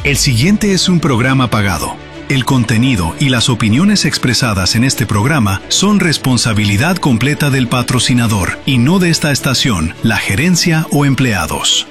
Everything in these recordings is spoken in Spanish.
El siguiente es un programa pagado. El contenido y las opiniones expresadas en este programa son responsabilidad completa del patrocinador y no de esta estación, la gerencia o empleados.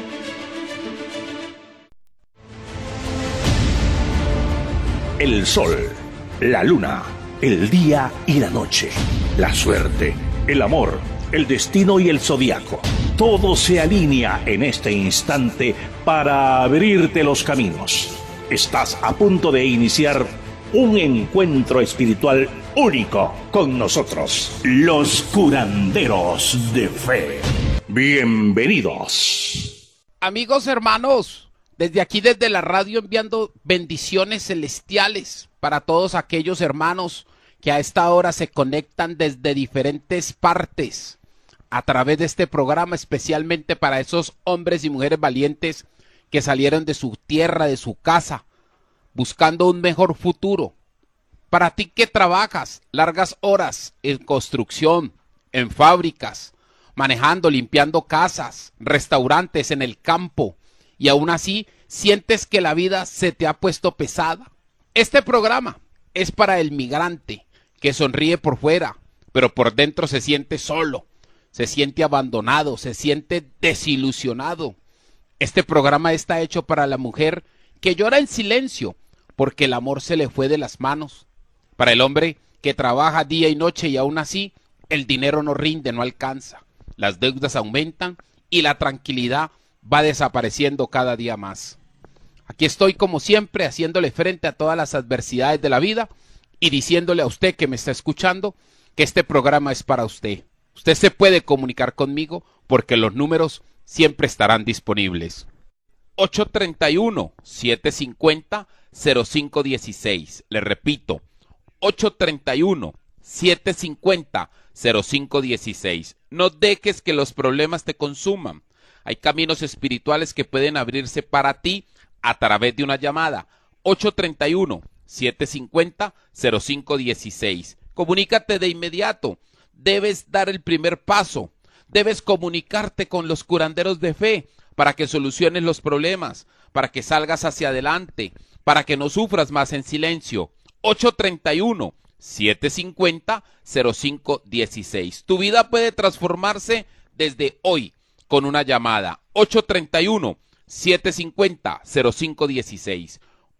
El sol, la luna, el día y la noche, la suerte, el amor, el destino y el zodiaco. Todo se alinea en este instante para abrirte los caminos. Estás a punto de iniciar un encuentro espiritual único con nosotros, los curanderos de fe. Bienvenidos. Amigos hermanos, desde la radio enviando bendiciones celestiales para todos aquellos hermanos que a esta hora se conectan desde diferentes partes a través de este programa, especialmente para esos hombres y mujeres valientes que salieron de su tierra, de su casa, buscando un mejor futuro. Para ti que trabajas largas horas en construcción, en fábricas, manejando, limpiando casas, restaurantes, en el campo, y aún así sientes que la vida se te ha puesto pesada. Este programa es para el migrante que sonríe por fuera, pero por dentro se siente solo, se siente abandonado, se siente desilusionado. Este programa está hecho para la mujer que llora en silencio porque el amor se le fue de las manos. Para el hombre que trabaja día y noche y aún así el dinero no rinde, no alcanza. Las deudas aumentan y la tranquilidad va desapareciendo cada día más. Aquí estoy como siempre haciéndole frente a todas las adversidades de la vida y diciéndole a usted que me está escuchando que este programa es para usted. Usted se puede comunicar conmigo porque los números siempre estarán disponibles. 831-750-0516. Le repito, 831-750-0516. No dejes que los problemas te consuman. Hay caminos espirituales que pueden abrirse para ti a través de una llamada. 831-750-0516. Comunícate de inmediato. Debes dar el primer paso. Debes comunicarte con los curanderos de fe para que soluciones los problemas, para que salgas hacia adelante, para que no sufras más en silencio. 831-750-0516. Tu vida puede transformarse desde hoy con una llamada. 831-750-0516.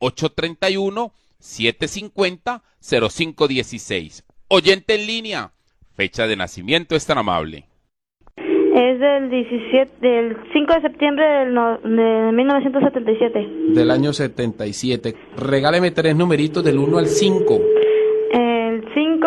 831-750-0516. Oyente en línea. Fecha de nacimiento es tan amable. Es del 5 de septiembre de 1977. Del año 77. Regáleme 3 numeritos del 1 al 5. El 5,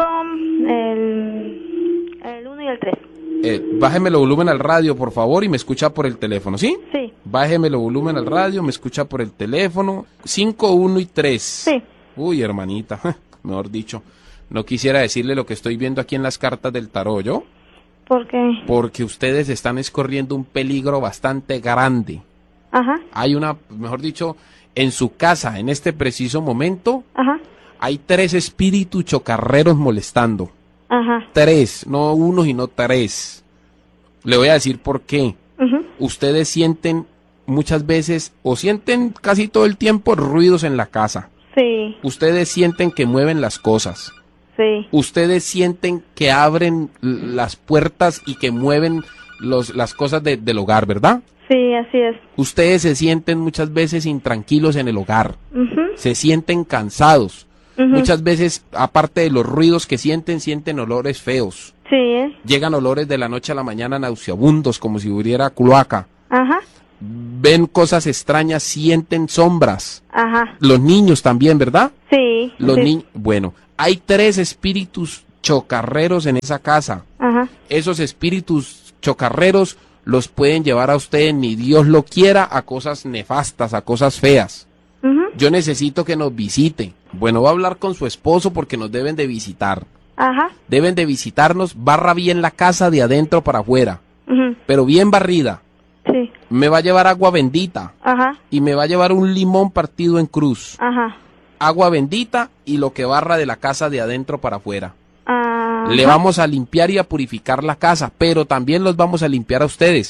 el 1 y el 3. Bájeme el volumen al radio, por favor, y me escucha por el teléfono, ¿sí? Sí. Bájeme el volumen al radio, me escucha por el teléfono. 5, 1 y 3. Sí. Uy, hermanita, mejor dicho. No quisiera decirle lo que estoy viendo aquí en las cartas del tarot, ¿yo? ¿Por qué? Porque ustedes están escorriendo un peligro bastante grande. Ajá. Hay mejor dicho, en su casa, en este preciso momento, ajá, hay 3 espíritus chocarreros molestando. Ajá. 3, no 1, sino 3. Le voy a decir por qué. Uh-huh. Ustedes sienten muchas veces, o sienten casi todo el tiempo, ruidos en la casa. Sí. Ustedes sienten que mueven las cosas. Sí. Ustedes sienten que abren las puertas y que mueven las cosas del hogar, ¿verdad? Sí, así es. Ustedes se sienten muchas veces intranquilos en el hogar. Uh-huh. Se sienten cansados. Uh-huh. Muchas veces, aparte de los ruidos que sienten olores feos. Sí. Llegan olores de la noche a la mañana nauseabundos, como si hubiera cloaca. Ajá. Ven cosas extrañas, sienten sombras. Ajá. Los niños también, ¿verdad? Sí. Los sí. niños, bueno, hay 3 espíritus chocarreros en esa casa. Ajá. Esos espíritus chocarreros los pueden llevar a usted, ni Dios lo quiera, a cosas nefastas, a cosas feas. Uh-huh. Yo necesito que nos visite. Bueno, va a hablar con su esposo porque nos deben de visitar. Ajá. Deben de visitarnos, barra bien la casa de adentro para afuera, Uh-huh. pero bien barrida. Sí. Me va a llevar agua bendita Ajá. y me va a llevar un limón partido en cruz. Ajá. Agua bendita y lo que barra de la casa de adentro para afuera. Ajá. Le vamos a limpiar y a purificar la casa, pero también los vamos a limpiar a ustedes.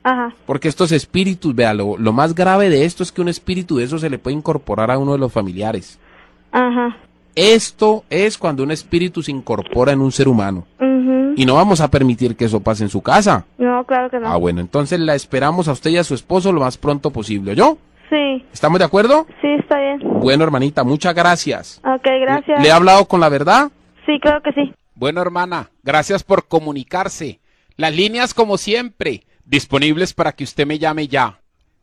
Ajá. Porque estos espíritus, vea, lo más grave de esto es que un espíritu de eso se le puede incorporar a uno de los familiares. Ajá. Esto es cuando un espíritu se incorpora en un ser humano. Mhm. Y no vamos a permitir que eso pase en su casa. No, claro que no. Ah, bueno, entonces la esperamos a usted y a su esposo lo más pronto posible, ¿oyó? Sí. ¿Estamos de acuerdo? Sí, está bien. Bueno, hermanita, muchas gracias. Ok, gracias. ¿Le he hablado con la verdad? Sí, claro que sí. Bueno, hermana, gracias por comunicarse. Las líneas, como siempre, disponibles para que usted me llame ya.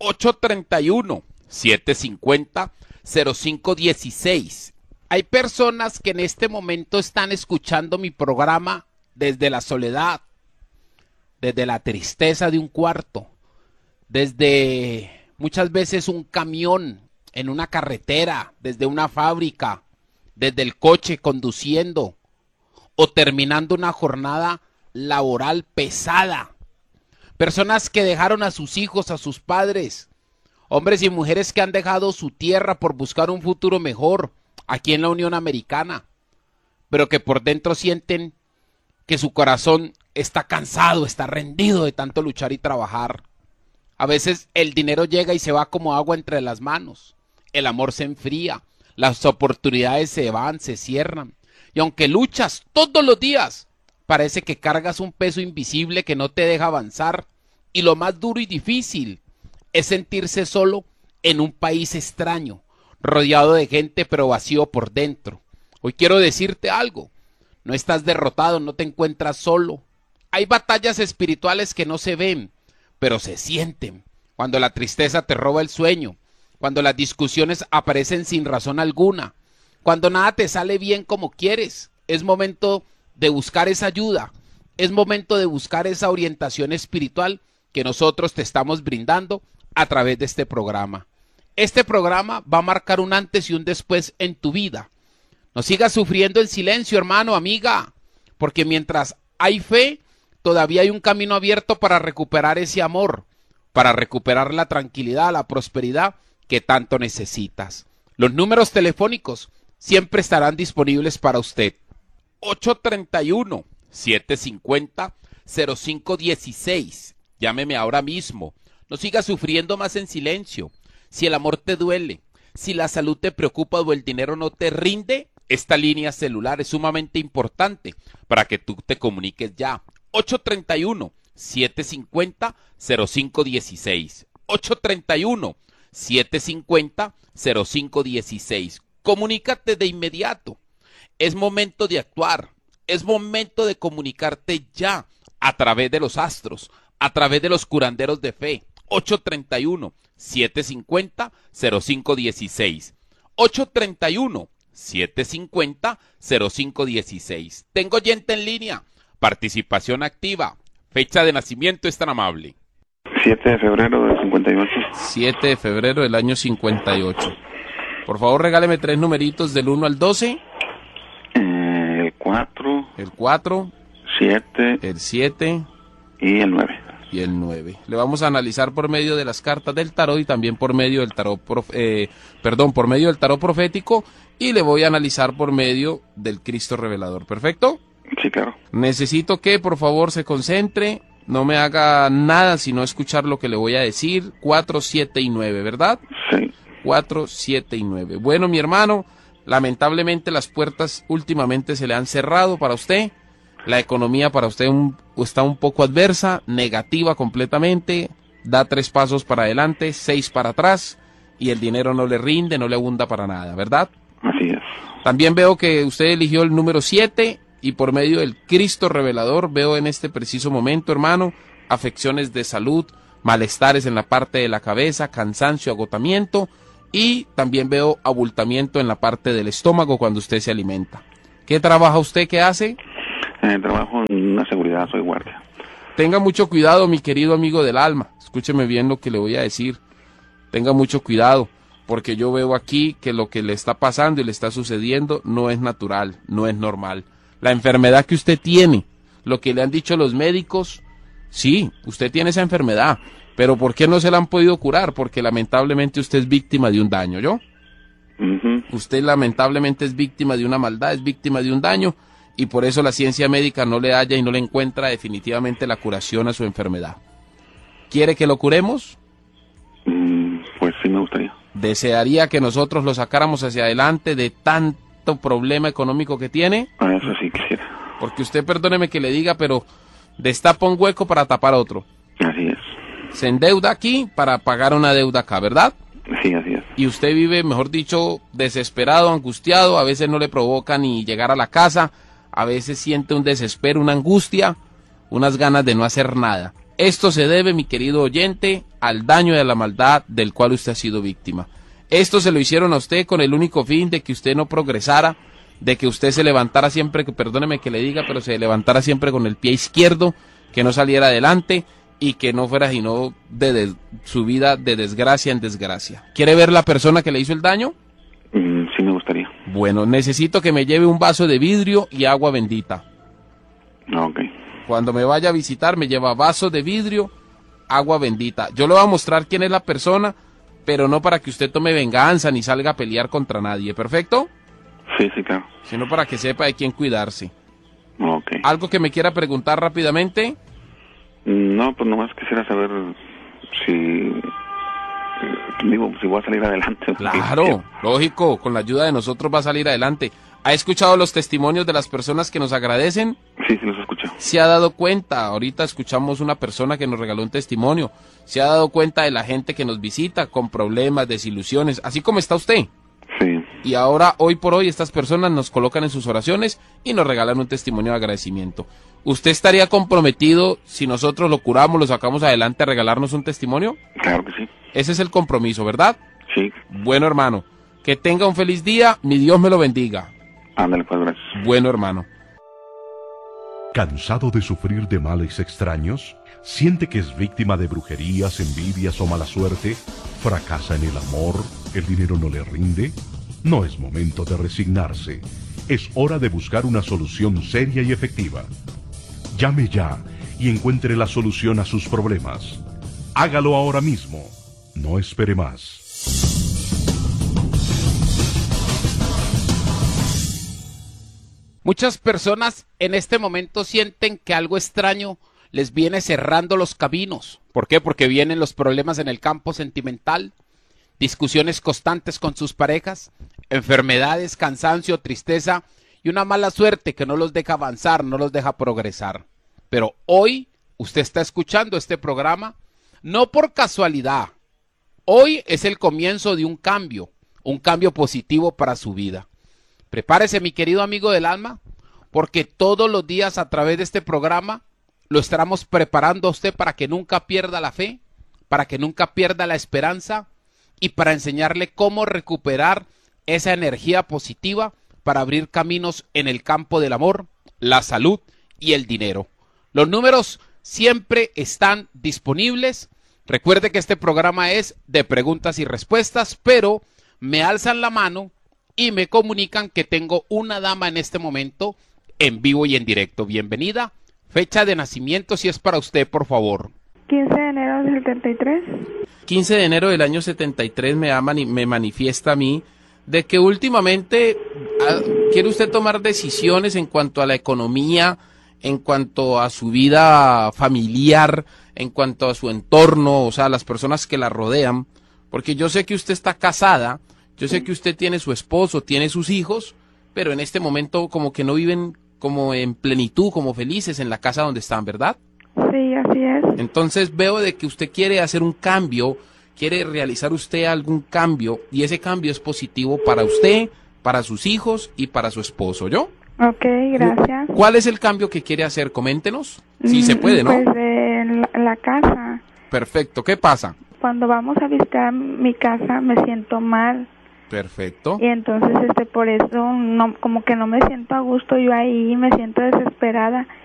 831-750-0516. Hay personas que en este momento están escuchando mi programa desde la soledad, desde la tristeza de un cuarto, desde muchas veces un camión en una carretera, desde una fábrica, desde el coche conduciendo o terminando una jornada laboral pesada. Personas que dejaron a sus hijos, a sus padres, hombres y mujeres que han dejado su tierra por buscar un futuro mejor aquí en la Unión Americana, pero que por dentro sienten que su corazón está cansado, está rendido de tanto luchar y trabajar. A veces el dinero llega y se va como agua entre las manos, el amor se enfría, las oportunidades se van, se cierran, y aunque luchas todos los días, parece que cargas un peso invisible que no te deja avanzar, y lo más duro y difícil es sentirse solo en un país extraño, rodeado de gente pero vacío por dentro. Hoy quiero decirte algo, no estás derrotado, no te encuentras solo. Hay batallas espirituales que no se ven, pero se sienten. Cuando la tristeza te roba el sueño, cuando las discusiones aparecen sin razón alguna, cuando nada te sale bien como quieres, es momento de buscar esa ayuda, es momento de buscar esa orientación espiritual que nosotros te estamos brindando a través de este programa. Este programa va a marcar un antes y un después en tu vida. No sigas sufriendo en silencio, hermano, amiga, porque mientras hay fe, todavía hay un camino abierto para recuperar ese amor, para recuperar la tranquilidad, la prosperidad que tanto necesitas. Los números telefónicos siempre estarán disponibles para usted. 831-750-0516. Llámeme ahora mismo. No sigas sufriendo más en silencio. Si el amor te duele, si la salud te preocupa o el dinero no te rinde, esta línea celular es sumamente importante para que tú te comuniques ya. 831-750-0516. 831-750-0516. Comunícate de inmediato. Es momento de actuar. Es momento de comunicarte ya a través de los astros, a través de los curanderos de fe. 831-750-0516. 831-750-0516. Tengo oyente en línea. Participación activa. Fecha de nacimiento es tan amable. 7 de febrero del 58. 7 de febrero del año 58. Por favor, regáleme 3 numeritos del 1 al 12. El 4. El 4. 7. El 7. Y el 9. Y el 9. Le vamos a analizar por medio de las cartas del tarot y también por medio del tarot, por medio del tarot profético, y le voy a analizar por medio del Cristo revelador. ¿Perfecto? Sí, claro. Necesito que por favor se concentre, no me haga nada sino escuchar lo que le voy a decir. 4, 7 y 9, ¿verdad? Sí. 4, 7 y 9. Bueno, mi hermano, lamentablemente las puertas últimamente se le han cerrado para usted. La economía para usted está un poco adversa, negativa completamente. Da 3 pasos para adelante, 6 para atrás, y el dinero no le rinde, no le abunda para nada, ¿verdad? Así es. También veo que usted eligió el número 7, y por medio del Cristo revelador veo en este preciso momento, hermano, afecciones de salud, malestares en la parte de la cabeza, cansancio, agotamiento, y también veo abultamiento en la parte del estómago cuando usted se alimenta. ¿Qué trabaja usted? ¿Qué hace? Trabajo en una seguridad, soy guardia. Tenga mucho cuidado, mi querido amigo del alma. Escúcheme bien lo que le voy a decir. Tenga mucho cuidado, porque yo veo aquí que lo que le está pasando y le está sucediendo no es natural, no es normal. La enfermedad que usted tiene, lo que le han dicho los médicos, sí, usted tiene esa enfermedad, pero ¿por qué no se la han podido curar? Porque lamentablemente usted es víctima de un daño, ¿yo? Usted lamentablemente es víctima de una maldad, es víctima de un daño, y por eso la ciencia médica no le halla y no le encuentra definitivamente la curación a su enfermedad. ¿Quiere que lo curemos? Pues sí me gustaría. ¿Desearía que nosotros lo sacáramos hacia adelante de tanto problema económico que tiene? Eso sí quisiera. Porque usted, perdóneme que le diga, pero destapa un hueco para tapar otro. Así es. Se endeuda aquí para pagar una deuda acá, ¿verdad? Sí, así es. Y usted vive, mejor dicho, desesperado, angustiado, a veces no le provoca ni llegar a la casa, a veces siente un desespero, una angustia, unas ganas de no hacer nada. Esto se debe, mi querido oyente, al daño y a la maldad del cual usted ha sido víctima. Esto se lo hicieron a usted con el único fin de que usted no progresara, de que usted se levantara siempre, perdóneme que le diga, pero se levantara siempre con el pie izquierdo, que no saliera adelante y que no fuera sino su vida de desgracia en desgracia. ¿Quiere ver la persona que le hizo el daño? Sí me gustaría. Bueno, necesito que me lleve un vaso de vidrio y agua bendita. Ok. Cuando me vaya a visitar me lleva vaso de vidrio, agua bendita. Yo le voy a mostrar quién es la persona, pero no para que usted tome venganza ni salga a pelear contra nadie, ¿perfecto? Sí, claro. Sino para que sepa de quién cuidarse. Ok. ¿Algo que me quiera preguntar rápidamente? No, pues nomás quisiera saber si... si voy a salir adelante. Claro, lógico, con la ayuda de nosotros va a salir adelante. ¿Ha escuchado los testimonios de las personas que nos agradecen? Sí, los escucho. Se ha dado cuenta, ahorita escuchamos una persona que nos regaló un testimonio, se ha dado cuenta de la gente que nos visita con problemas, desilusiones, así como está usted. Sí. Y ahora, hoy por hoy, estas personas nos colocan en sus oraciones y nos regalan un testimonio de agradecimiento. ¿Usted estaría comprometido, si nosotros lo curamos, lo sacamos adelante, a regalarnos un testimonio? Claro que sí. Ese es el compromiso, ¿verdad? Sí. Bueno, hermano, que tenga un feliz día, mi Dios me lo bendiga. Ándale, pues, gracias. Bueno, hermano. ¿Cansado de sufrir de males extraños? ¿Siente que es víctima de brujerías, envidias o mala suerte? ¿Fracasa en el amor? ¿El dinero no le rinde? No es momento de resignarse. Es hora de buscar una solución seria y efectiva. Llame ya y encuentre la solución a sus problemas. Hágalo ahora mismo. No espere más. Muchas personas en este momento sienten que algo extraño les viene cerrando los caminos. ¿Por qué? Porque vienen los problemas en el campo sentimental, discusiones constantes con sus parejas, enfermedades, cansancio, tristeza y una mala suerte que no los deja avanzar, no los deja progresar. Pero hoy usted está escuchando este programa no por casualidad. Hoy es el comienzo de un cambio positivo para su vida. Prepárese, mi querido amigo del alma, porque todos los días a través de este programa lo estaremos preparando a usted para que nunca pierda la fe, para que nunca pierda la esperanza y para enseñarle cómo recuperar esa energía positiva para abrir caminos en el campo del amor, la salud y el dinero. Los números siempre están disponibles. Recuerde que este programa es de preguntas y respuestas, pero me alzan la mano y me comunican que tengo una dama en este momento en vivo y en directo. Bienvenida. Fecha de nacimiento, si es para usted, por favor. 15 de enero del 73. 15 de enero del año 73 me manifiesta a mí de que últimamente quiere usted tomar decisiones en cuanto a la economía, en cuanto a su vida familiar, en cuanto a su entorno, o sea, las personas que la rodean, porque yo sé que usted está casada, yo sé que usted tiene su esposo, tiene sus hijos, pero en este momento como que no viven como en plenitud, como felices en la casa donde están, ¿verdad? Sí, así es. Entonces veo de que usted quiere hacer un cambio, quiere realizar usted algún cambio, y ese cambio es positivo para usted, para sus hijos y para su esposo, ¿yo? Ok, gracias. ¿Cuál es el cambio que quiere hacer? Coméntenos. Sí se puede, ¿no? Pues en la casa. Perfecto. ¿Qué pasa? Cuando vamos a visitar mi casa me siento mal. Perfecto. Y entonces por eso no, como que no me siento a gusto yo ahí, me siento desesperada